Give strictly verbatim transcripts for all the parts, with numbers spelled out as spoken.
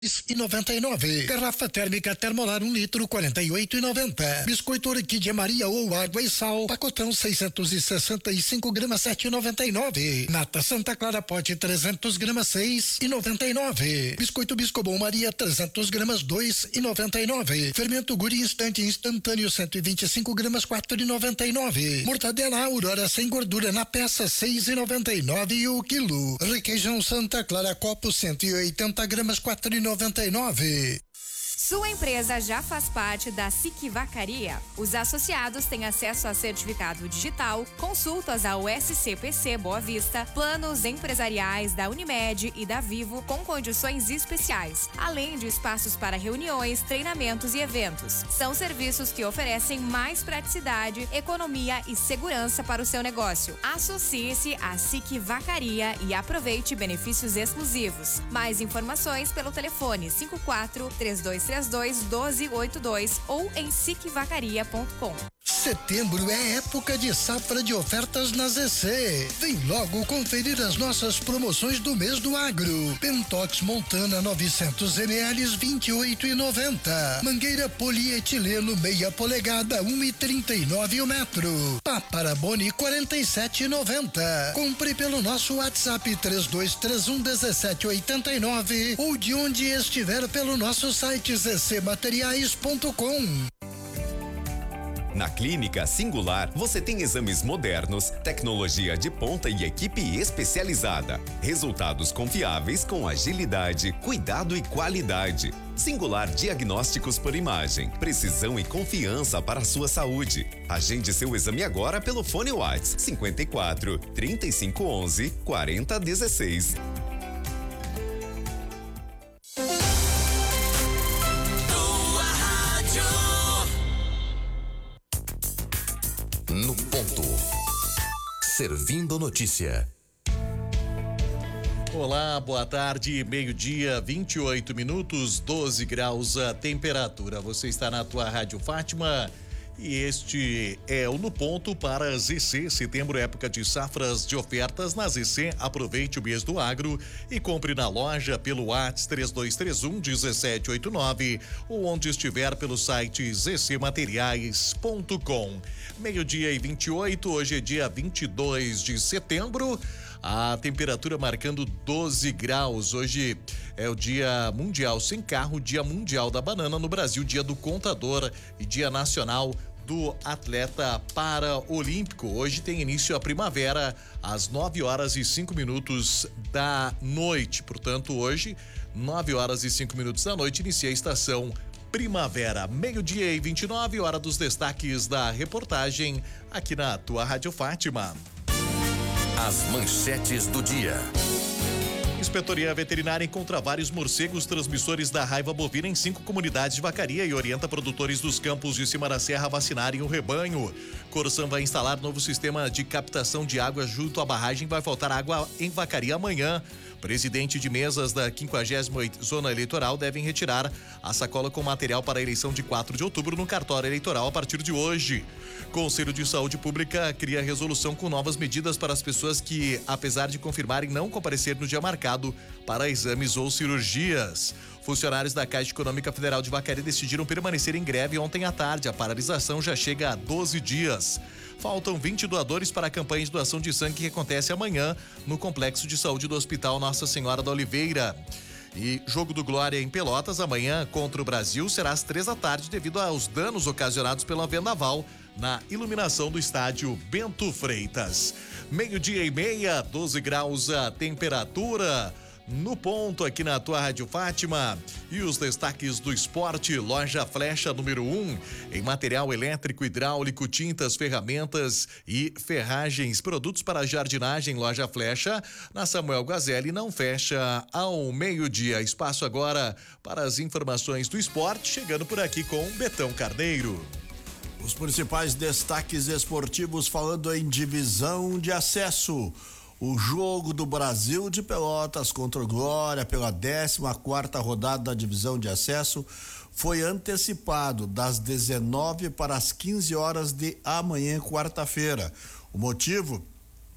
e noventa e nove. Garrafa térmica Termolar um litro quarenta e oito e noventa. Biscoito Orquídea Maria ou água e sal pacotão seiscentos e sessenta e cinco gramas sete e noventa e nove. Nata Santa Clara pote trezentos gramas seis e noventa e nove. Biscoito Biscobon Maria trezentos gramas dois e noventa e nove. Fermento Guri Instante instantâneo cento e vinte e cinco gramas quatro e noventa e nove. Mortadela Aurora sem gordura na peça seis e noventa e nove e o quilo. Requeijão Santa Clara copo cento e oitenta gramas quatro e noventa e nove. Sua empresa já faz parte da S I C Vacaria? Os associados têm acesso a certificado digital, consultas ao S C P C Boa Vista, planos empresariais da Unimed e da Vivo com condições especiais, além de espaços para reuniões, treinamentos e eventos. São serviços que oferecem mais praticidade, economia e segurança para o seu negócio. Associe-se à S I C Vacaria e aproveite benefícios exclusivos. Mais informações pelo telefone cinco quatro três dois três dois um dois oito dois ou em sic vacaria ponto com. Setembro é época de safra de ofertas na Z C. Vem logo conferir as nossas promoções do mês do agro. Pentox Montana novecentos mililitros vinte e oito e noventa. Mangueira polietileno meia polegada um e trinta e nove o metro. Paparabone quarenta e sete e noventa. Compre pelo nosso WhatsApp três dois três um um sete oito nove ou de onde estiver pelo nosso site z c materiais ponto com. Na Clínica Singular, você tem exames modernos, tecnologia de ponta e equipe especializada. Resultados confiáveis com agilidade, cuidado e qualidade. Singular Diagnósticos por Imagem. Precisão e confiança para a sua saúde. Agende seu exame agora pelo fone WhatsApp cinquenta e quatro, trinta e cinco onze, quarenta dezesseis. No ponto. Servindo notícia. Olá, boa tarde, meio-dia, vinte e oito minutos, doze graus a temperatura. Você está na tua Rádio Fátima e este é o No Ponto para Z C. Setembro, época de safras de ofertas na Z C. Aproveite o mês do agro e compre na loja pelo WhatsApp três dois três um um sete oito nove ou onde estiver pelo site z c materiais ponto com. Meio-dia e vinte e oito, hoje é dia vinte e dois de setembro. A temperatura marcando doze graus. Hoje é o Dia Mundial Sem Carro, Dia Mundial da Banana no Brasil, Dia do Contador e Dia Nacional do Atleta Paraolímpico. Hoje tem início a primavera às nove horas e cinco minutos da noite. Portanto, hoje, nove horas e cinco minutos da noite, inicia a estação primavera. Meio-dia e vinte e nove, hora dos destaques da reportagem aqui na tua Rádio Fátima. As manchetes do dia. Inspetoria Veterinária encontra vários morcegos transmissores da raiva bovina em cinco comunidades de Vacaria e orienta produtores dos campos de cima da serra a vacinarem o rebanho. Corsan vai instalar novo sistema de captação de água junto à barragem. Vai faltar água em Vacaria amanhã. Presidente de mesas da quinquagésima oitava Zona Eleitoral devem retirar a sacola com material para a eleição de quatro de outubro no cartório eleitoral a partir de hoje. Conselho de Saúde Pública cria resolução com novas medidas para as pessoas que, apesar de confirmarem não comparecer no dia marcado para exames ou cirurgias. Funcionários da Caixa Econômica Federal de Vacaria decidiram permanecer em greve ontem à tarde. A paralisação já chega a doze dias. Faltam vinte doadores para a campanha de doação de sangue que acontece amanhã no Complexo de Saúde do Hospital Nossa Senhora da Oliveira. E jogo do Glória em Pelotas amanhã contra o Brasil será às três da tarde devido aos danos ocasionados pela vendaval na iluminação do estádio Bento Freitas. Meio-dia e meia, doze graus a temperatura. No ponto aqui na tua Rádio Fátima. E os destaques do esporte: Loja Flecha número um, em material elétrico, hidráulico, tintas, ferramentas e ferragens, produtos para jardinagem. Loja Flecha na Samuel Gazelli não fecha ao meio-dia. Espaço agora para as informações do esporte, chegando por aqui com Betão Carneiro. Os principais destaques esportivos falando em divisão de acesso. O jogo do Brasil de Pelotas contra o Glória pela décima quarta rodada da divisão de acesso foi antecipado das dezenove para as quinze horas de amanhã, quarta-feira. O motivo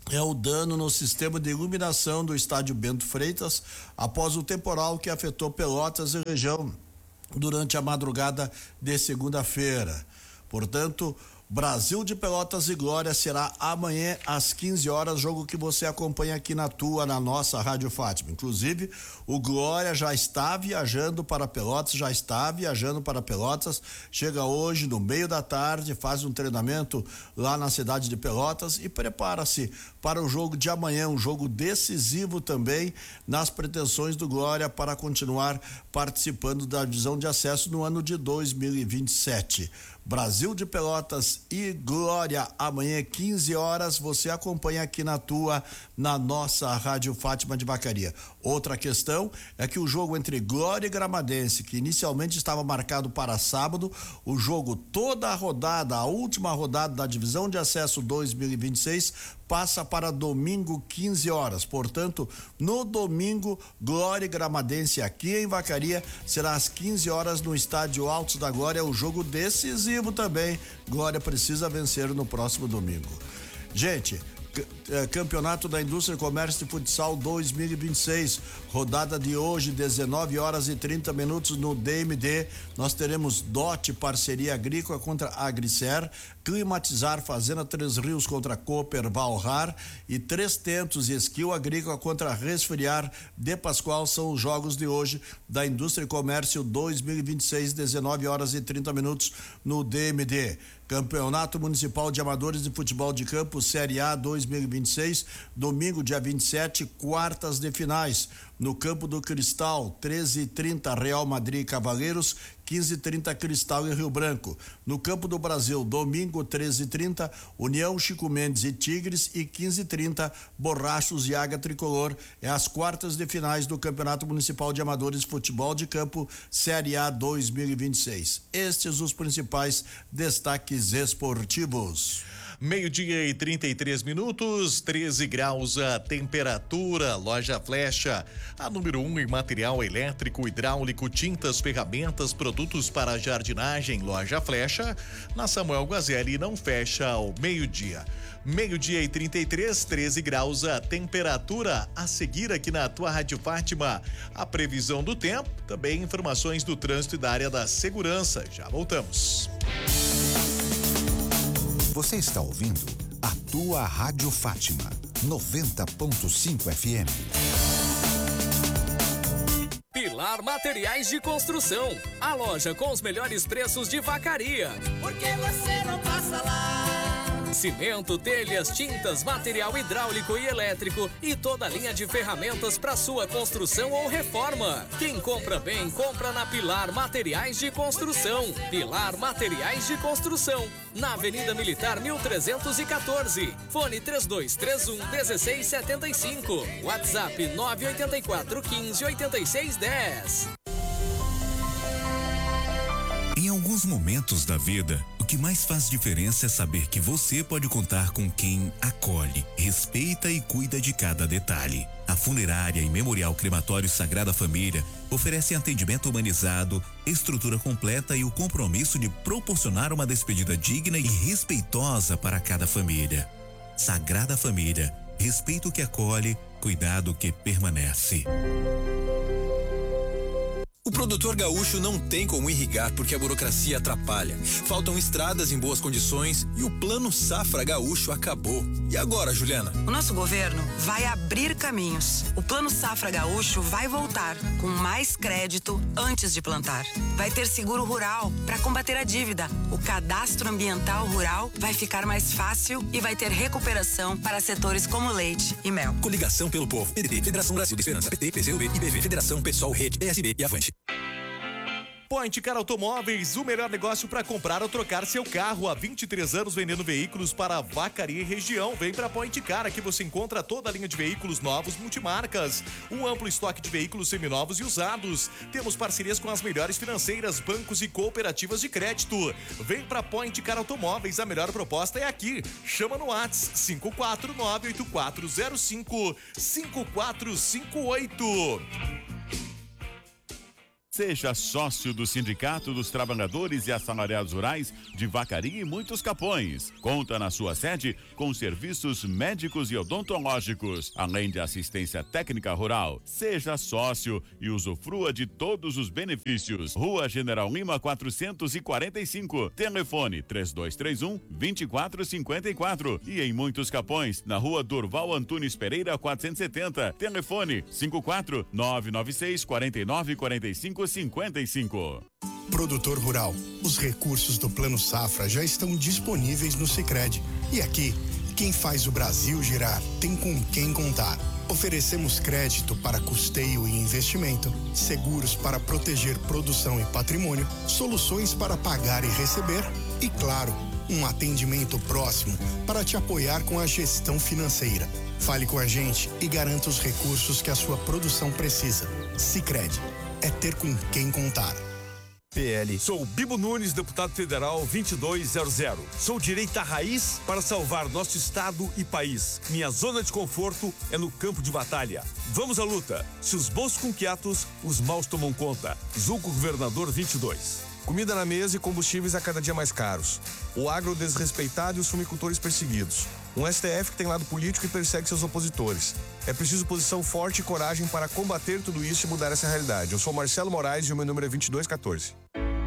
é o dano no sistema de iluminação do estádio Bento Freitas após o temporal que afetou Pelotas e região durante a madrugada de segunda-feira. Portanto, Brasil de Pelotas e Glória será amanhã às quinze horas, jogo que você acompanha aqui na tua, na nossa Rádio Fátima. Inclusive, o Glória já está viajando para Pelotas, já está viajando para Pelotas, chega hoje no meio da tarde, faz um treinamento lá na cidade de Pelotas e prepara-se para o jogo de amanhã, um jogo decisivo também nas pretensões do Glória para continuar participando da divisão de acesso no ano de dois mil e vinte e sete. Brasil de Pelotas e Glória, amanhã quinze horas, você acompanha aqui na tua, na nossa Rádio Fátima de Vacaria. Outra questão é que o jogo entre Glória e Gramadense, que inicialmente estava marcado para sábado, o jogo toda a rodada, a última rodada da divisão de acesso dois mil e vinte e seis, passa para domingo quinze horas. Portanto, no domingo, Glória e Gramadense aqui em Vacaria será às quinze horas no estádio Altos da Glória, o jogo decisivo também. Glória precisa vencer no próximo domingo. Gente, Campeonato da Indústria, Comércio e Futsal dois mil e vinte e seis, rodada de hoje, dezenove horas e trinta minutos no D M D. Nós teremos D O T, parceria agrícola contra a Agricer, Climatizar, Fazenda Três Rios contra Cooper Valhar e Três Tentos e Esquil Agrícola contra Resfriar de Pascoal. São os jogos de hoje da Indústria e Comércio dois mil e vinte e seis, dezenove horas e trinta minutos no D M D. Campeonato Municipal de Amadores de Futebol de Campo, Série A dois mil e vinte e seis, domingo, dia vinte e sete, quartas de finais. No Campo do Cristal, treze e trinta, Real Madrid e Cavaleiros, quinze e trinta, Cristal e Rio Branco. No Campo do Brasil, domingo, treze e trinta, União, Chico Mendes e Tigres, e quinze e trinta, Borrachos e Águia Tricolor. É as quartas de finais do Campeonato Municipal de Amadores de Futebol de Campo, Série A dois mil e vinte e seis. Estes os principais destaques esportivos. Meio-dia e trinta e três minutos, treze graus a temperatura. Loja Flecha, a número um em material elétrico, hidráulico, tintas, ferramentas, produtos para jardinagem. Loja Flecha, na Samuel Guazelli, não fecha ao meio-dia. Meio-dia e trinta e três, treze graus a temperatura. A seguir aqui na tua Rádio Fátima, a previsão do tempo, também informações do trânsito e da área da segurança. Já voltamos. Você está ouvindo a tua Rádio Fátima, noventa ponto cinco F M. Pilar Materiais de Construção, a loja com os melhores preços de Vacaria. Por que você não passa lá? Cimento, telhas, tintas, material hidráulico e elétrico e toda a linha de ferramentas para sua construção ou reforma. Quem compra bem, compra na Pilar Materiais de Construção. Pilar Materiais de Construção, na Avenida Militar mil trezentos e quatorze. Fone três dois três um, um seis sete cinco. WhatsApp nove oito quatro, quinze, oitenta e seis, dez. Em alguns momentos da vida, o que mais faz diferença é saber que você pode contar com quem acolhe, respeita e cuida de cada detalhe. A Funerária e Memorial Crematório Sagrada Família oferece atendimento humanizado, estrutura completa e o compromisso de proporcionar uma despedida digna e respeitosa para cada família. Sagrada Família, respeito que acolhe, cuidado que permanece. O produtor gaúcho não tem como irrigar porque a burocracia atrapalha. Faltam estradas em boas condições e o Plano Safra Gaúcho acabou. E agora, Juliana? O nosso governo vai abrir caminhos. O Plano Safra Gaúcho vai voltar com mais crédito antes de plantar. Vai ter seguro rural para combater a dívida. O cadastro ambiental rural vai ficar mais fácil e vai ter recuperação para setores como leite e mel. Coligação pelo Povo. P D T, Federação Brasil de Esperança, P T, P C do B, I B V, Federação Pessoal, Rede, P S B e Avante. Point Car Automóveis, o melhor negócio para comprar ou trocar seu carro. Há vinte e três anos vendendo veículos para Vacaria e região. Vem para Point Car, aqui você encontra toda a linha de veículos novos multimarcas, um amplo estoque de veículos seminovos e usados. Temos parcerias com as melhores financeiras, bancos e cooperativas de crédito. Vem para Point Car Automóveis, a melhor proposta é aqui. Chama no WhatsApp cinco quatro nove oito quatro zero cinco cinco quatro cinco oito. Seja sócio do Sindicato dos Trabalhadores e Assalariados Rurais de Vacaria e Muitos Capões. Conta na sua sede com serviços médicos e odontológicos, além de assistência técnica rural. Seja sócio e usufrua de todos os benefícios. Rua General Lima quatrocentos e quarenta e cinco. Telefone três dois três um, dois quatro cinco quatro. E em Muitos Capões, na Rua Durval Antunes Pereira quatrocentos e setenta. Telefone cinco quatro nove nove seis, quatro nove quatro cinco cinquenta e cinco. Produtor rural, os recursos do Plano Safra já estão disponíveis no Sicredi. E aqui, quem faz o Brasil girar tem com quem contar. Oferecemos crédito para custeio e investimento, seguros para proteger produção e patrimônio, soluções para pagar e receber e, claro, um atendimento próximo para te apoiar com a gestão financeira. Fale com a gente e garanta os recursos que a sua produção precisa. Sicredi. É ter com quem contar. P L. Sou Bibo Nunes, deputado federal vinte e dois zero zero. Sou direita raiz para salvar nosso estado e país. Minha zona de conforto é no campo de batalha. Vamos à luta. Se os bons ficam quietos, os maus tomam conta. Zulco Governador vinte e dois. Comida na mesa e combustíveis a cada dia mais caros. O agro desrespeitado e os fumicultores perseguidos. Um S T F que tem lado político e persegue seus opositores. É preciso posição forte e coragem para combater tudo isso e mudar essa realidade. Eu sou Marcelo Moraes e o meu número é vinte e dois quatorze.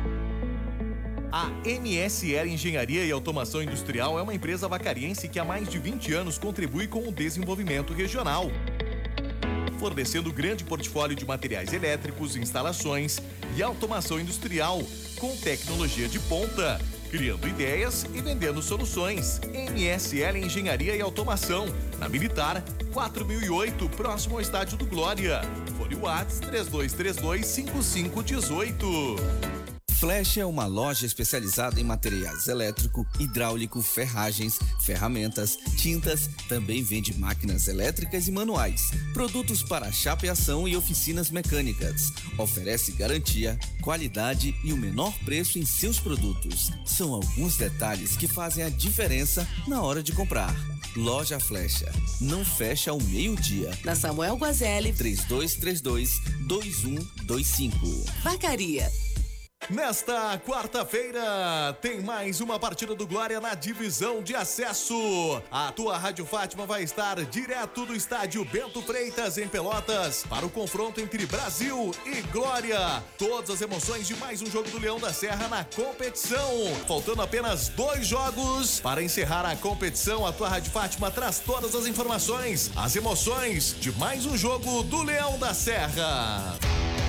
A M S L Engenharia e Automação Industrial é uma empresa vacariense que há mais de vinte anos contribui com o desenvolvimento regional, fornecendo grande portfólio de materiais elétricos, instalações e automação industrial com tecnologia de ponta, criando ideias e vendendo soluções. M S L Engenharia e Automação, na Militar quatro mil e oito, próximo ao Estádio do Glória. Fone WhatsApp três dois três dois, cinco cinco um oito. Flecha é uma loja especializada em materiais elétrico, hidráulico, ferragens, ferramentas, tintas, também vende máquinas elétricas e manuais, produtos para chapeação e oficinas mecânicas. Oferece garantia, qualidade e o menor preço em seus produtos. São alguns detalhes que fazem a diferença na hora de comprar. Loja Flecha, não fecha ao meio-dia. Na Samuel Guazelli, três dois três dois, dois um dois cinco. Vacaria. Nesta quarta-feira tem mais uma partida do Glória na divisão de acesso. A tua Rádio Fátima vai estar direto do estádio Bento Freitas em Pelotas para o confronto entre Brasil e Glória. Todas as emoções de mais um jogo do Leão da Serra na competição. Faltando apenas dois jogos para encerrar a competição, a tua Rádio Fátima traz todas as informações, as emoções de mais um jogo do Leão da Serra.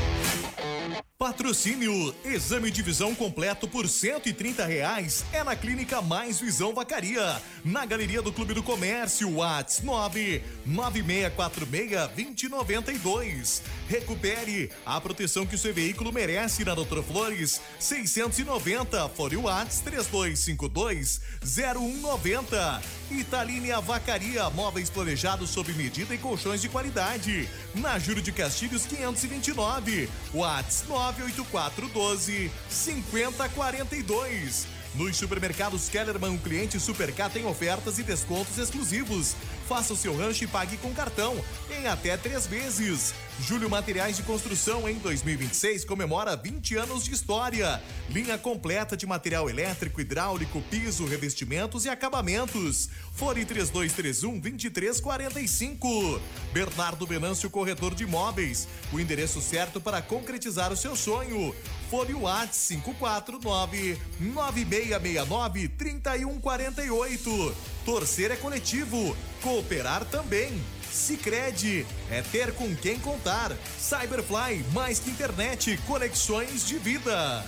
Patrocínio, exame de visão completo por cento e trinta reais é na Clínica Mais Visão Vacaria, na Galeria do Clube do Comércio, WhatsApp nove nove seis quatro seis, dois zero nove dois. Recupere a proteção que o seu veículo merece na Doutor Flores seiscentos e noventa, fone WhatsApp três dois cinco dois, zero um nove zero. Italínia Vacaria, móveis planejados sob medida e colchões de qualidade, na Júlio de Castilhos quinhentos e vinte e nove, WhatsApp nove oito quatro um dois, cinco zero quatro dois. Nos supermercados Kellerman, o cliente Supercar tem ofertas e descontos exclusivos. Faça o seu rancho e pague com cartão em até três vezes. Júlio Materiais de Construção, em dois mil e vinte e seis, comemora vinte anos de história. Linha completa de material elétrico, hidráulico, piso, revestimentos e acabamentos. Fone três dois três um, dois três quatro cinco. Bernardo Venâncio, corretor de imóveis. O endereço certo para concretizar o seu sonho. Fone WhatsApp cinco quatro nove, nove seis seis nove, três um quatro oito. Torcer é coletivo, cooperar também. Sicredi, é ter com quem contar. Cyberfly, mais que internet, conexões de vida.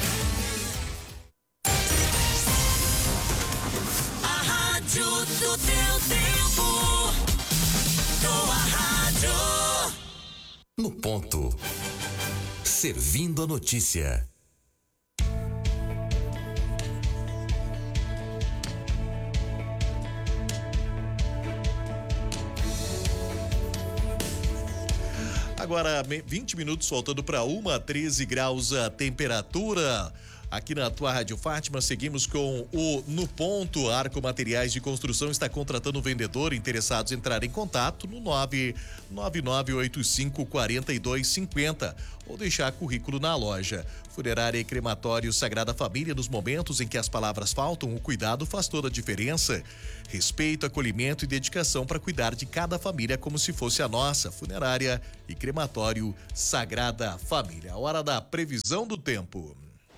A rádio do teu tempo. Tua rádio. No ponto. Servindo a notícia. Agora, vinte minutos faltando para uma, treze graus a temperatura. Aqui na tua Rádio Fátima, seguimos com o No Ponto. Arco Materiais de Construção está contratando um vendedor. Interessados em entrar em contato no nove nove nove oito cinco quatro dois cinco zero ou deixar currículo na loja. Funerária e Crematório Sagrada Família. Nos momentos em que as palavras faltam, o cuidado faz toda a diferença. Respeito, acolhimento e dedicação para cuidar de cada família como se fosse a nossa. Funerária e Crematório Sagrada Família. Hora da previsão do tempo.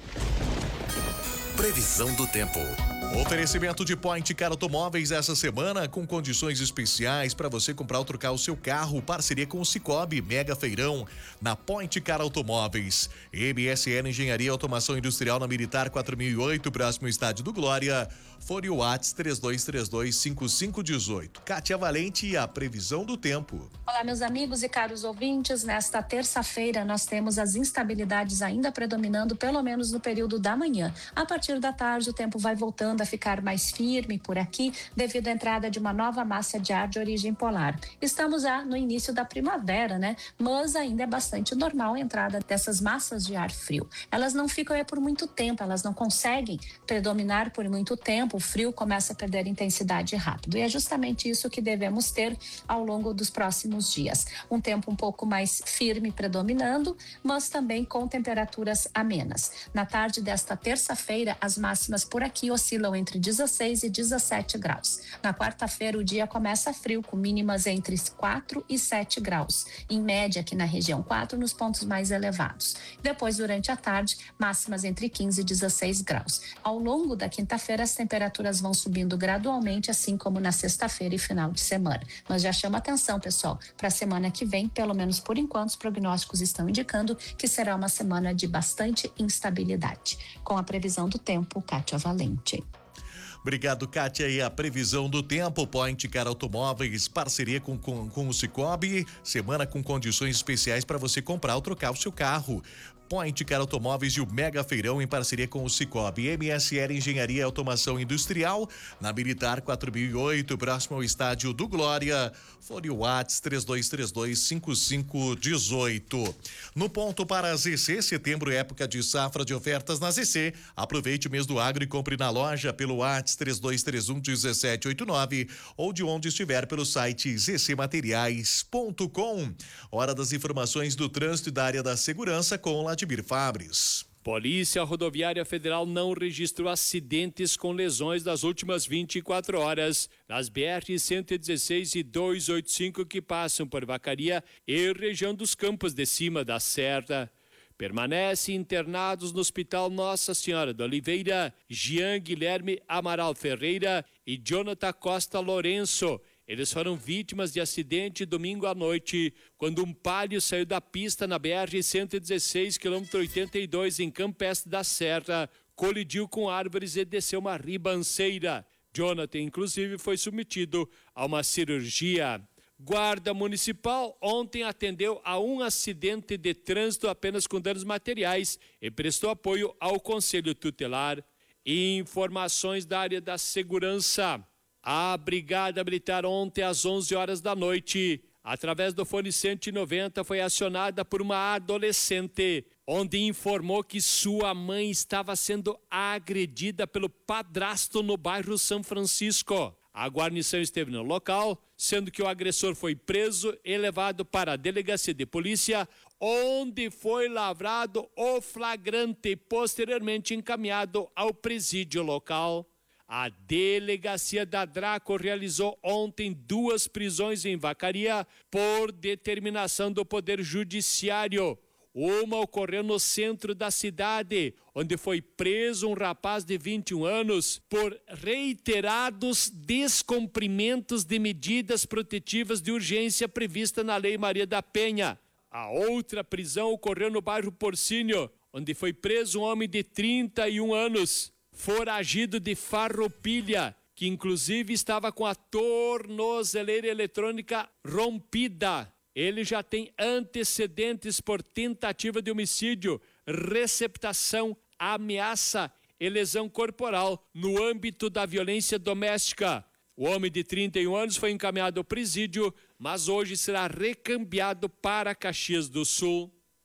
Previsão do tempo. Oferecimento de Point Car Automóveis essa semana com condições especiais para você comprar ou trocar o seu carro. Parceria com o Cicobi, mega feirão na Point Car Automóveis. M S N Engenharia e Automação Industrial na Militar quatro mil e oito, próximo estádio do Glória. Fone Whats três dois três dois cinco cinco um oito. Kátia Valente e a previsão do tempo. Olá, meus amigos e caros ouvintes. Nesta terça-feira nós temos as instabilidades ainda predominando, pelo menos no período da manhã. A partir da tarde o tempo vai voltando a ficar mais firme por aqui devido à entrada de uma nova massa de ar de origem polar. Estamos já no início da primavera, né? Mas ainda é bastante normal a entrada dessas massas de ar frio. Elas não ficam aí por muito tempo, elas não conseguem predominar por muito tempo. O frio começa a perder intensidade rápido e é justamente isso que devemos ter ao longo dos próximos dias. Um tempo um pouco mais firme predominando, mas também com temperaturas amenas. Na tarde desta terça-feira, as máximas por aqui oscilam entre dezesseis e dezessete graus. Na quarta-feira, o dia começa frio, com mínimas entre quatro e sete graus. Em média, aqui na região quatro, nos pontos mais elevados. Depois, durante a tarde, máximas entre quinze e dezesseis graus. Ao longo da quinta-feira, as temperaturas vão subindo gradualmente, assim como na sexta-feira e final de semana. Mas já chama atenção, pessoal, para a semana que vem, pelo menos por enquanto, os prognósticos estão indicando que será uma semana de bastante instabilidade. Com a previsão do tempo, Kátia Valente. Obrigado, Kátia. E a previsão do tempo, Point Car Automóveis, parceria com, com, com o Cicobi, semana com condições especiais para você comprar ou trocar o seu carro. Point Car Automóveis e o Mega Feirão em parceria com o Cicobi. M S L Engenharia e Automação Industrial na Militar quatro mil e oito, próximo ao estádio do Glória. Fone Whats três dois três dois cinco cinco um oito. No ponto para a Z C, setembro época de safra de ofertas na Z C. Aproveite o mês do agro e compre na loja pelo Whats três dois três um um sete oito nove ou de onde estiver pelo site z c materiais ponto com. Hora das informações do trânsito e da área da segurança com Ladimir Fabres. Polícia Rodoviária Federal não registrou acidentes com lesões nas últimas vinte e quatro horas nas B R cento e dezesseis e duzentos e oitenta e cinco que passam por Vacaria e região dos Campos de Cima da Serra. Permanecem internados no Hospital Nossa Senhora da Oliveira Jean Guilherme Amaral Ferreira e Jonathan Costa Lourenço. Eles foram vítimas de acidente domingo à noite, quando um Palio saiu da pista na B R cento e dezesseis, quilômetro oitenta e dois, em Campestre da Serra, colidiu com árvores e desceu uma ribanceira. Jonathan, inclusive, foi submetido a uma cirurgia. Guarda Municipal ontem atendeu a um acidente de trânsito apenas com danos materiais e prestou apoio ao Conselho Tutelar. Informações da área da segurança. A Brigada Militar ontem às onze horas da noite, através do fone cento e noventa, foi acionada por uma adolescente, onde informou que sua mãe estava sendo agredida pelo padrasto no bairro São Francisco. A guarnição esteve no local, sendo que o agressor foi preso e levado para a delegacia de polícia, onde foi lavrado o flagrante e posteriormente encaminhado ao presídio local. A delegacia da Draco realizou ontem duas prisões em Vacaria por determinação do Poder Judiciário. Uma ocorreu no centro da cidade, onde foi preso um rapaz de vinte e um anos por reiterados descumprimentos de medidas protetivas de urgência prevista na Lei Maria da Penha. A outra prisão ocorreu no bairro Porcínio, onde foi preso um homem de trinta e um anos. Foragido de Farroupilha, que inclusive estava com a tornozeleira eletrônica rompida. Ele já tem antecedentes por tentativa de homicídio, receptação, ameaça e lesão corporal no âmbito da violência doméstica. O homem de trinta e um anos foi encaminhado ao presídio, mas hoje será recambiado para Caxias do Sul.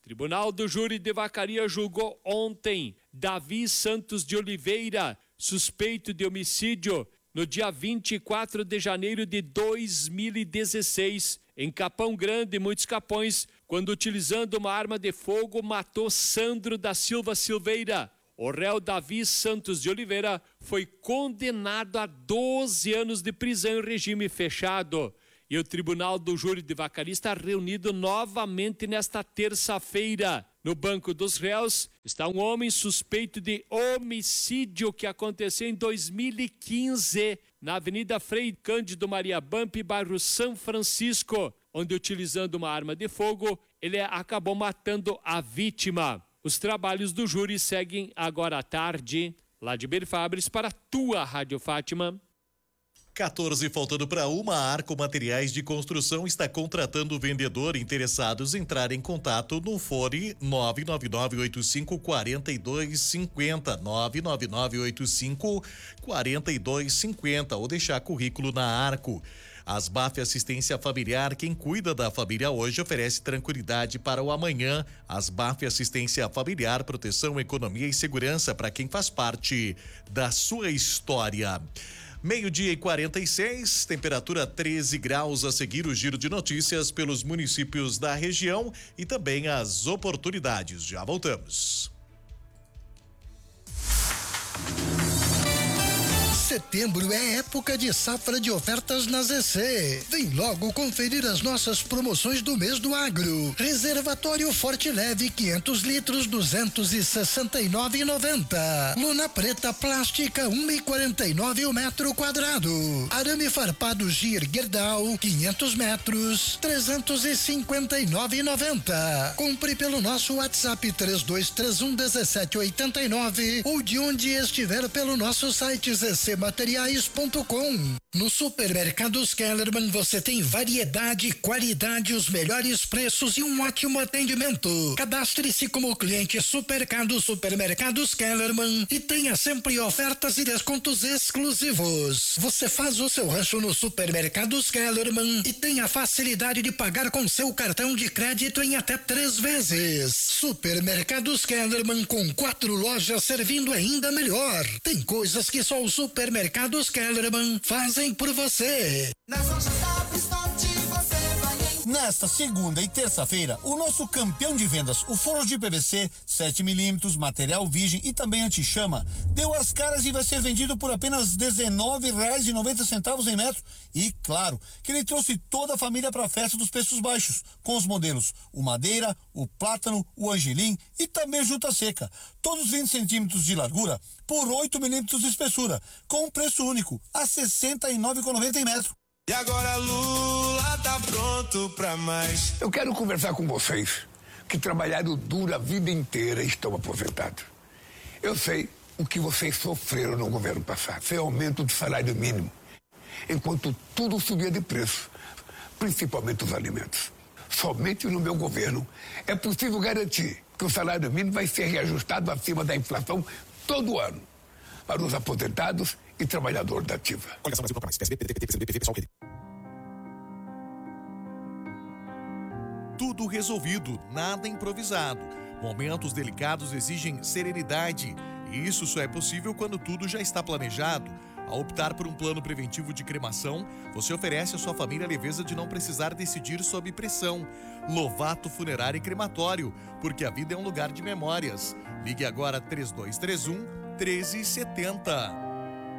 Tribunal do Júri de Vacaria julgou ontem Davi Santos de Oliveira, suspeito de homicídio, no dia vinte e quatro de janeiro de dois mil e dezesseis, em Capão Grande, muitos Capões, quando utilizando uma arma de fogo matou Sandro da Silva Silveira. O réu Davi Santos de Oliveira foi condenado a doze anos de prisão em regime fechado. E o Tribunal do Júri de Vacaria está reunido novamente nesta terça-feira. No banco dos réus está um homem suspeito de homicídio que aconteceu em dois mil e quinze na Avenida Frei Cândido Maria Bampi, bairro São Francisco, onde, utilizando uma arma de fogo, ele acabou matando a vítima. Os trabalhos do júri seguem agora à tarde, lá de Berfabres, para a tua Rádio Fátima. quatorze faltando para uma, a Arco Materiais de Construção está contratando o vendedor. Interessados em entrar em contato no fone nove nove nove oito cinco quatro dois cinco zero, nove nove nove oito cinco quatro dois cinco zero, ou deixar currículo na Arco. Asbaf Assistência Familiar, quem cuida da família hoje oferece tranquilidade para o amanhã. Asbaf Assistência Familiar, proteção, economia e segurança para quem faz parte da sua história. Meio-dia e quarenta e seis, temperatura treze graus. A seguir o giro de notícias pelos municípios da região e também as oportunidades. Já voltamos. Setembro é época de safra de ofertas na Z C. Vem logo conferir as nossas promoções do mês do agro. Reservatório Forte Leve quinhentos litros, duzentos e sessenta e nove reais e noventa centavos. Lona preta plástica um e quarenta e nove o metro quadrado. Arame farpado Gir Gerdau quinhentos metros, trezentos e cinquenta e nove reais e noventa centavos. Compre pelo nosso WhatsApp três dois três um um sete oito nove ou de onde estiver pelo nosso site z c materiais ponto com. No Supermercados Kellerman você tem variedade, qualidade, os melhores preços e um ótimo atendimento. Cadastre-se como cliente Supermercado Supermercados Kellerman e tenha sempre ofertas e descontos exclusivos. Você faz o seu rancho no Supermercados Kellerman e tem a facilidade de pagar com seu cartão de crédito em até três vezes. Supermercados Kellerman, com quatro lojas servindo ainda melhor. Tem coisas que só o Supermercados Kellerman fazem por você. Nas lojas da Pistote você vai em... Nesta segunda e terça-feira, o nosso campeão de vendas, o forno de P V C sete milímetros, material virgem e também anti-chama, deu as caras e vai ser vendido por apenas dezenove reais e noventa centavos em metro. E claro, que ele trouxe toda a família para a festa dos preços baixos, com os modelos o Madeira, o Plátano, o Angelim e também Junta Seca. Todos vinte centímetros de largura por oito milímetros de espessura, com um preço único, a sessenta e nove reais e noventa centavos em metro. E agora Lula tá pronto pra mais. Eu quero conversar com vocês que trabalharam duro a vida inteira e estão aposentados. Eu sei o que vocês sofreram no governo passado. Foi aumento do salário mínimo, enquanto tudo subia de preço, principalmente os alimentos. Somente no meu governo é possível garantir que o salário mínimo vai ser reajustado acima da inflação todo ano para os aposentados e trabalhadores da ativa. Tudo resolvido, nada improvisado. Momentos delicados exigem serenidade, e isso só é possível quando tudo já está planejado. Ao optar por um plano preventivo de cremação, você oferece à sua família a leveza de não precisar decidir sob pressão. Lovato Funerário e Crematório, porque a vida é um lugar de memórias. Ligue agora três dois três um, um três sete zero.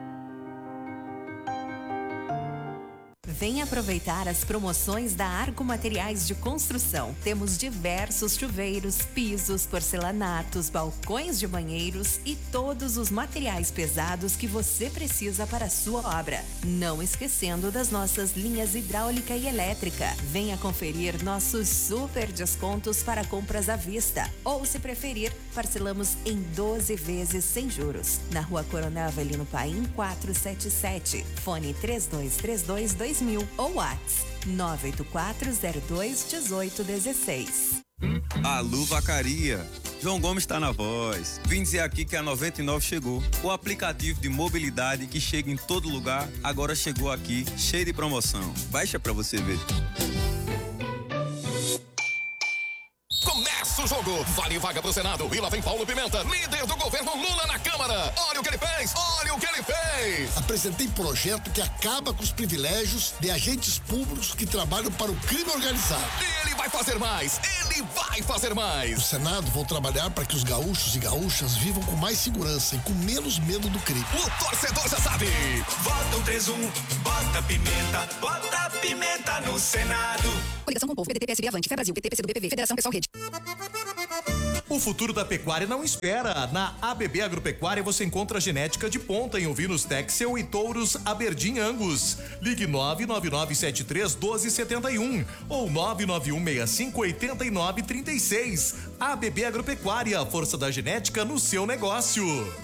Venha aproveitar as promoções da Arco Materiais de Construção. Temos diversos chuveiros, pisos, porcelanatos, balcões de banheiros e todos os materiais pesados que você precisa para a sua obra. Não esquecendo das nossas linhas hidráulica e elétrica. Venha conferir nossos super descontos para compras à vista. Ou, se preferir, parcelamos em doze vezes sem juros. Na Rua Coronel Avelino Paim quatrocentos e setenta e sete. Fone três dois três dois, dois mil ou WhatsApp nove oito quatro zero dois um oito um seis. Alô Vacaria, João Gomes está na voz. Vim dizer aqui que a noventa e nove chegou. O aplicativo de mobilidade que chega em todo lugar, agora chegou aqui, cheio de promoção. Baixa pra você ver. Começa começa o jogo. Vale vaga pro Senado. E lá vem Paulo Pimenta, líder do governo Lula na Câmara. Olha o que ele fez, olha o que ele fez. Apresentei projeto que acaba com os privilégios de agentes públicos que trabalham para o crime organizado. E ele vai fazer mais, ele vai fazer mais. No Senado, vou trabalhar para que os gaúchos e gaúchas vivam com mais segurança e com menos medo do crime. O torcedor já sabe. Vota o três um, bota pimenta, bota pimenta no Senado. Coligação com o Povo, P D T, P S B, Avante, Fé Brasil, P T, P C do B P V, Federação Pessoal Rede. O futuro da pecuária não espera. Na A B B Agropecuária você encontra genética de ponta em ovinos Texel e touros Aberdeen Angus. Ligue nove nove nove sete três um dois sete um ou nove nove um seis cinco oito nove três seis. A B B Agropecuária, força da genética no seu negócio.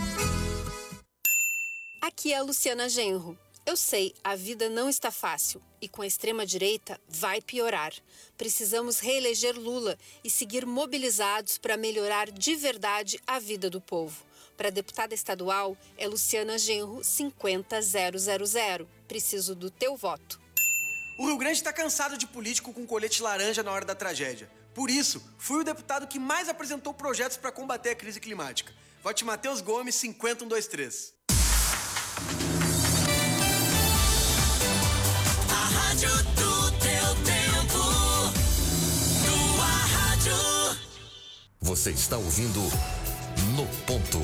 Aqui é a Luciana Genro. Eu sei, a vida não está fácil e com a extrema-direita vai piorar. Precisamos reeleger Lula e seguir mobilizados para melhorar de verdade a vida do povo. Para deputada estadual é Luciana Genro cinquenta zero zero zero. Preciso do teu voto. O Rio Grande está cansado de político com colete laranja na hora da tragédia. Por isso, fui o deputado que mais apresentou projetos para combater a crise climática. Vote Matheus Gomes cinquenta um dois três. Rádio do teu tempo. Tua rádio. Você está ouvindo No Ponto.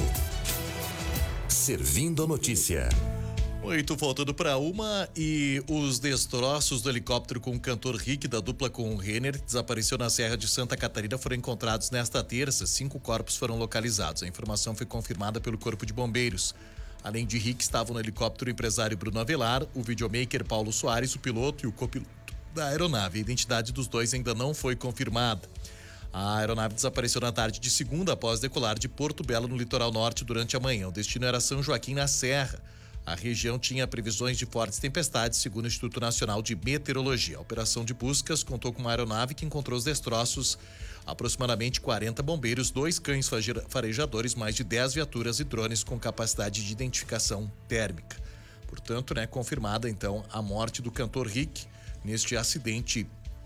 Servindo a notícia. Oito faltando para uma e os destroços do helicóptero com o cantor Rick da dupla com o Renner, que desapareceu na Serra de Santa Catarina, foram encontrados nesta terça. Cinco corpos foram localizados. A informação foi confirmada pelo Corpo de Bombeiros. Além de Rick, estavam no helicóptero o empresário Bruno Avelar, o videomaker Paulo Soares, o piloto e o copiloto da aeronave. A identidade dos dois ainda não foi confirmada. A aeronave desapareceu na tarde de segunda após decolar de Porto Belo, no litoral norte, durante a manhã. O destino era São Joaquim, na Serra. A região tinha previsões de fortes tempestades, segundo o Instituto Nacional de Meteorologia. A operação de buscas contou com uma aeronave que encontrou os destroços. Aproximadamente quarenta bombeiros, dois cães farejadores, mais de dez viaturas e drones com capacidade de identificação térmica. Portanto, né, confirmada então a morte do cantor Rick neste acidente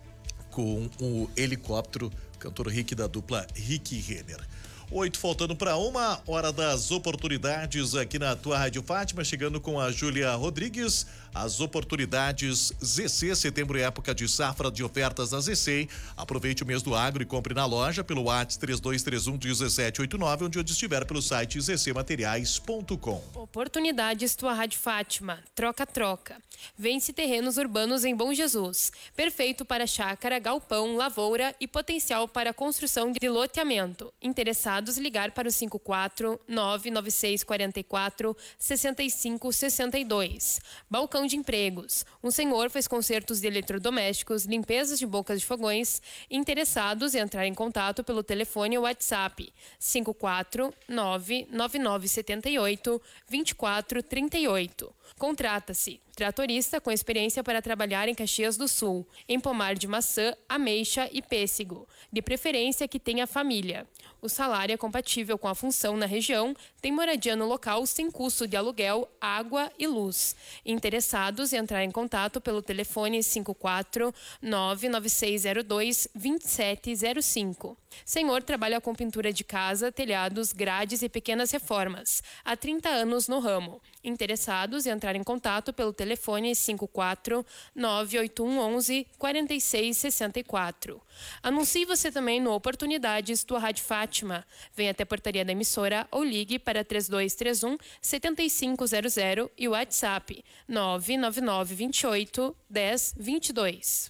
com o helicóptero, cantor Rick da dupla Rick e Renner. Oito faltando para uma, hora das oportunidades aqui na tua Rádio Fátima, chegando com a Júlia Rodrigues. As oportunidades Z C, setembro é época de safra de ofertas da Z C. Aproveite o mês do agro e compre na loja pelo WhatsApp três dois três um um sete oito nove, onde onde estiver pelo site z c materiais ponto com. Oportunidades tua Rádio Fátima, troca-troca. Vence terrenos urbanos em Bom Jesus. Perfeito para chácara, galpão, lavoura e potencial para construção de loteamento. Interessado ligar para o cinco quatro nove nove seis quatro quatro seis cinco seis dois. Balcão de Empregos. Um senhor faz consertos de eletrodomésticos, limpezas de bocas de fogões. Interessados em entrar em contato pelo telefone ou WhatsApp cinco quatro nove nove nove sete oito dois quatro três oito. Contrata-se tratorista com experiência para trabalhar em Caxias do Sul, em pomar de maçã, ameixa e pêssego, de preferência que tenha família. O salário é compatível com a função na região, tem moradia no local sem custo de aluguel, água e luz. Interessados em entrar em contato pelo telefone cinco quatro nove nove seis zero dois dois sete zero cinco. Senhor trabalha com pintura de casa, telhados, grades e pequenas reformas. Há trinta anos no ramo. Interessados em entrar em contato pelo telefone cinco quatro nove oito um um um quatro seis seis quatro. Anuncie você também no Oportunidades tua Rádio Fátima. Venha até a portaria da emissora ou ligue para três dois três um sete cinco zero zero e o WhatsApp nove nove nove dois oito um zero dois dois.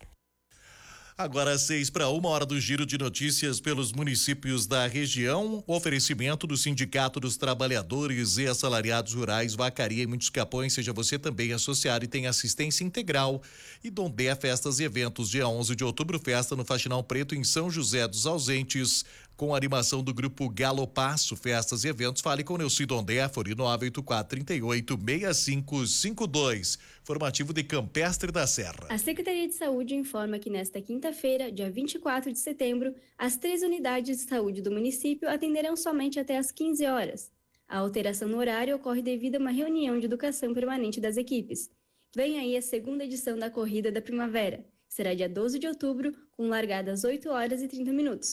Agora seis para uma, hora do giro de notícias pelos municípios da região. Oferecimento do Sindicato dos Trabalhadores e Assalariados Rurais Vacaria e Muitos Capões. Seja você também associado e tem assistência integral. E Dondé Festas e Eventos, dia onze de outubro, festa no Faxinal Preto em São José dos Ausentes, com a animação do grupo Galopasso. Festas e eventos, fale com Neuci Dondé, Fori nove oito quatro três oito seis cinco cinco dois. Formativo de Campestre da Serra. A Secretaria de Saúde informa que nesta quinta-feira, dia vinte e quatro de setembro, as três unidades de saúde do município atenderão somente até às quinze horas. A alteração no horário ocorre devido a uma reunião de educação permanente das equipes. Vem aí a segunda edição da Corrida da Primavera. Será dia doze de outubro, com largada às oito horas e trinta minutos.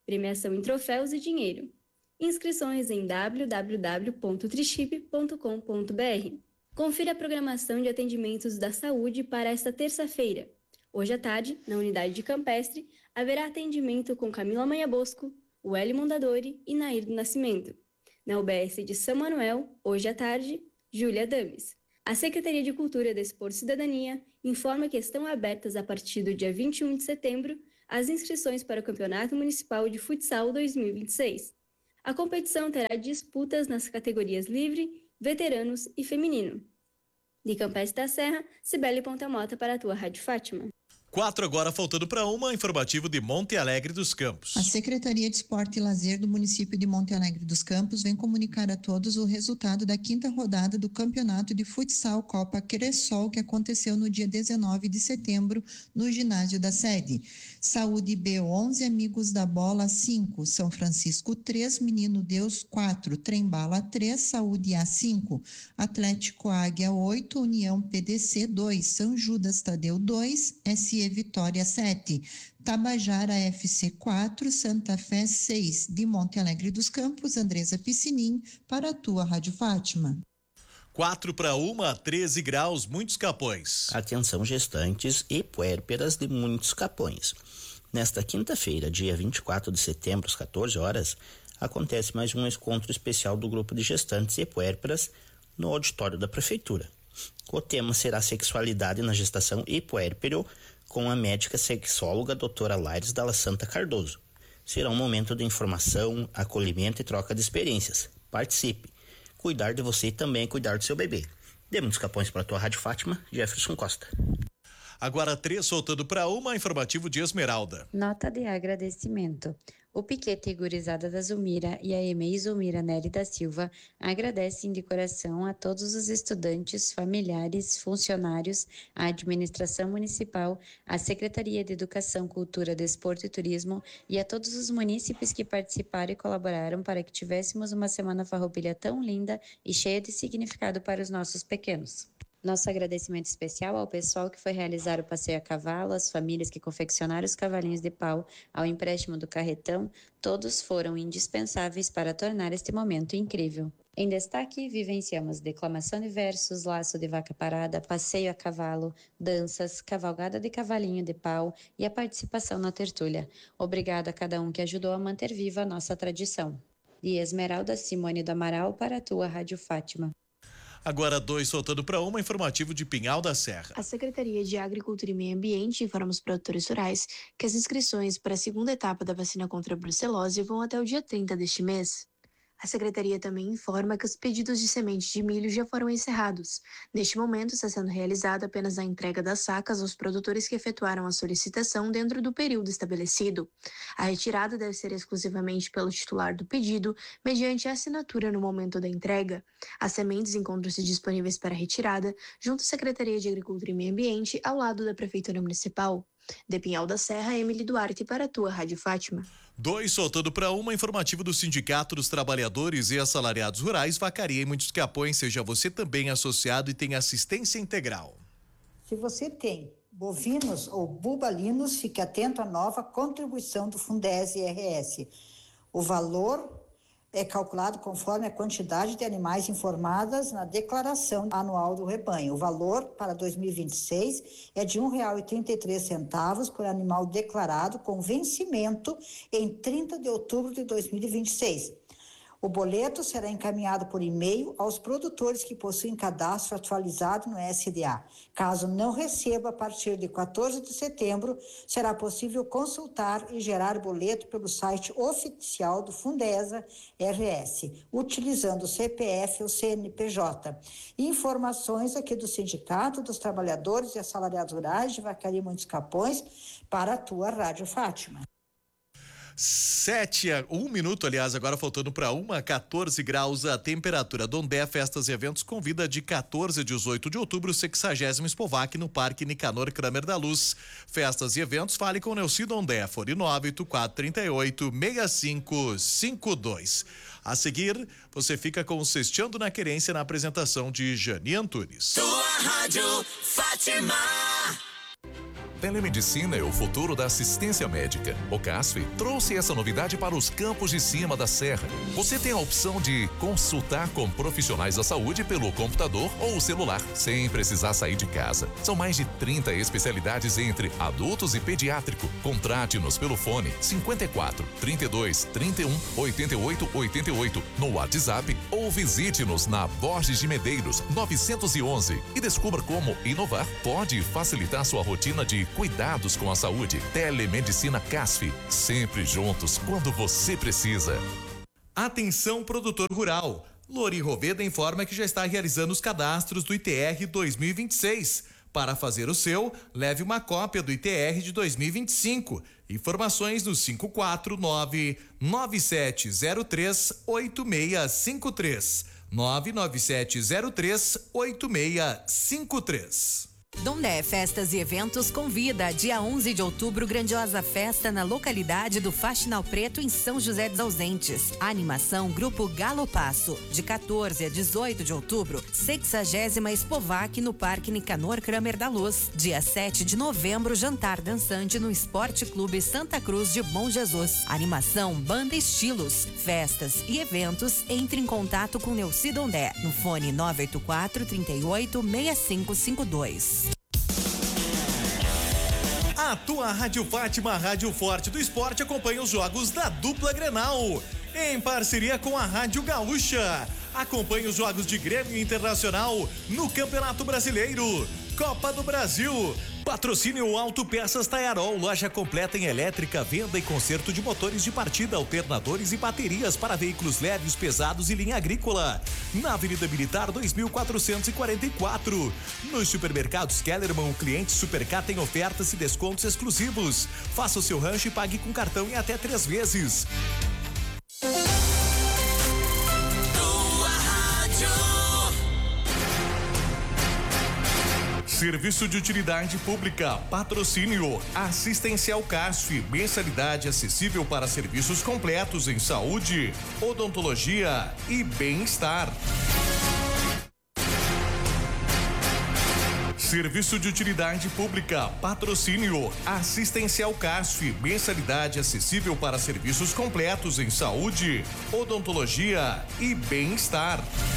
Premiação em troféus e dinheiro. Inscrições em w w w ponto triship ponto com ponto b r. Confira a programação de atendimentos da saúde para esta terça-feira. Hoje à tarde, na unidade de Campestre, haverá atendimento com Camila Manha Bosco, Welly Mondadori e Nair do Nascimento. Na U B S de São Manuel, hoje à tarde, Júlia Dames. A Secretaria de Cultura, Desporto e Cidadania informa que estão abertas a partir do dia vinte e um de setembro as inscrições para o Campeonato Municipal de Futsal dois mil e vinte e seis. A competição terá disputas nas categorias livre, veteranos e feminino. De Campestre da Serra, Cibele Pontamota para a tua Rádio Fátima. Quatro agora faltando para uma, informativo de Monte Alegre dos Campos. A Secretaria de Esporte e Lazer do município de Monte Alegre dos Campos vem comunicar a todos o resultado da quinta rodada do Campeonato de Futsal Copa Cressol, que aconteceu no dia dezenove de setembro no ginásio da sede. Saúde B onze, Amigos da Bola cinco, São Francisco três, Menino Deus quatro, Trembala três, Saúde A cinco, Atlético Águia oito, União P D C dois, São Judas Tadeu dois, S E Vitória sete, Tabajara F C quatro, Santa Fé seis. De Monte Alegre dos Campos, Andresa Piscinin para a tua Rádio Fátima. Quatro para uma, treze graus, muitos Capões. Atenção gestantes e puérperas de muitos Capões. Nesta quinta-feira, dia vinte e quatro de setembro, às quatorze horas, acontece mais um encontro especial do grupo de gestantes e puérperas no auditório da Prefeitura. O tema será sexualidade na gestação e puérpero, com a médica sexóloga doutora Laires Dalla Santa Cardoso. Será um momento de informação, acolhimento e troca de experiências. Participe. Cuidar de você e também cuidar do seu bebê. Dê muitos Capões para a tua Rádio Fátima, Jefferson Costa. Agora três soltando para uma, informativo de Esmeralda. Nota de agradecimento. O Piquete Gurizada da Zulmira e a E M E I Zulmira Nery da Silva agradecem de coração a todos os estudantes, familiares, funcionários, a administração municipal, a Secretaria de Educação, Cultura, Desporto e Turismo e a todos os munícipes que participaram e colaboraram para que tivéssemos uma Semana Farroupilha tão linda e cheia de significado para os nossos pequenos. Nosso agradecimento especial ao pessoal que foi realizar o passeio a cavalo, às famílias que confeccionaram os cavalinhos de pau, ao empréstimo do carretão, todos foram indispensáveis para tornar este momento incrível. Em destaque, vivenciamos declamação de versos, laço de vaca parada, passeio a cavalo, danças, cavalgada de cavalinho de pau e a participação na tertúlia. Obrigado a cada um que ajudou a manter viva a nossa tradição. De Esmeralda Simone do Amaral para a tua Rádio Fátima. Agora dois soltando para uma, informativo de Pinhal da Serra. A Secretaria de Agricultura e Meio Ambiente informa os produtores rurais que as inscrições para a segunda etapa da vacina contra a brucelose vão até o dia trinta deste mês. A Secretaria também informa que os pedidos de sementes de milho já foram encerrados. Neste momento, está sendo realizada apenas a entrega das sacas aos produtores que efetuaram a solicitação dentro do período estabelecido. A retirada deve ser exclusivamente pelo titular do pedido, mediante a assinatura no momento da entrega. As sementes encontram-se disponíveis para retirada, junto à Secretaria de Agricultura e Meio Ambiente, ao lado da Prefeitura Municipal. De Pinhal da Serra, Emily Duarte para a tua Rádio Fátima. Dois soltando para uma, informativo do Sindicato dos Trabalhadores e Assalariados Rurais, Vacaria e Muitos Capões. Seja você também associado e tem assistência integral. Se você tem bovinos ou bubalinos, fique atento à nova contribuição do Fundese I R S. O valor é calculado conforme a quantidade de animais informadas na declaração anual do rebanho. O valor para dois mil e vinte e seis é de um real e trinta e três centavos por animal declarado com vencimento em trinta de outubro de dois mil e vinte e seis. O boleto será encaminhado por e-mail aos produtores que possuem cadastro atualizado no S D A. Caso não receba, a partir de quatorze de setembro, será possível consultar e gerar boleto pelo site oficial do Fundesa R S, utilizando o C P F ou C N P J. Informações aqui do Sindicato dos Trabalhadores e Assalariados Rurais de Vacaria e Muitos Capões para a tua Rádio Fátima. Sete a um minuto, aliás, agora faltando para uma, quatorze graus a temperatura. Dondé Festas e Eventos convida de quatorze a dezoito de outubro, sexagésimo Expovac no Parque Nicanor Kramer da Luz. Festas e Eventos, fale com Nelci Dondé, fone nove oito quatro três oito seis cinco cinco dois. A seguir, você fica com o Sexteando na Querência na apresentação de Jani Antunes. Tua Rádio Fátima. Telemedicina é o futuro da assistência médica. O CASF trouxe essa novidade para os campos de cima da serra. Você tem a opção de consultar com profissionais da saúde pelo computador ou celular, sem precisar sair de casa. São mais de trinta especialidades entre adultos e pediátrico. Contrate-nos pelo fone cinquenta e quatro, trinta e dois, trinta e um, oitenta e oito, oitenta e oito no WhatsApp ou visite-nos na Borges de Medeiros novecentos e onze e descubra como inovar pode facilitar sua rotina de cuidados com a saúde. Telemedicina CASF, sempre juntos quando você precisa. Atenção, produtor rural. Lori Roveda informa que já está realizando os cadastros do I T R dois mil e vinte e seis. Para fazer o seu, leve uma cópia do I T R de dois mil e vinte e cinco. Informações no cinco quatro nove, nove sete zero três, oito seis cinco três. nove nove sete zero três, oito seis cinco três. Dondé Festas e Eventos convida, dia onze de outubro, grandiosa festa na localidade do Faxinal Preto, em São José dos Ausentes. A animação Grupo Galopasso, de quatorze a dezoito de outubro, sexagésima Expovac no Parque Nicanor Kramer da Luz. Dia sete de novembro, jantar dançante no Esporte Clube Santa Cruz de Bom Jesus. Animação Banda Estilos. Festas e eventos, entre em contato com Neuci Dondé, no fone nove oito quatro, trinta e oito, seis cinco cinco dois. A tua Rádio Fátima, a Rádio Forte do Esporte, acompanha os jogos da dupla Grenal, em parceria com a Rádio Gaúcha. Acompanhe os jogos de Grêmio Internacional no Campeonato Brasileiro, Copa do Brasil. Patrocínio Autopeças Taiarol, loja completa em elétrica, venda e conserto de motores de partida, alternadores e baterias para veículos leves, pesados e linha agrícola. Na Avenida Militar dois mil quatrocentos e quarenta e quatro. Nos supermercados Kellerman, o cliente Supercar tem ofertas e descontos exclusivos. Faça o seu rancho e pague com cartão em até três vezes. Serviço de utilidade pública, patrocínio, assistencial CASF, mensalidade acessível para serviços completos em saúde, odontologia e bem-estar. Serviço de utilidade pública, patrocínio, assistencial CASF, mensalidade acessível para serviços completos em saúde, odontologia e bem-estar.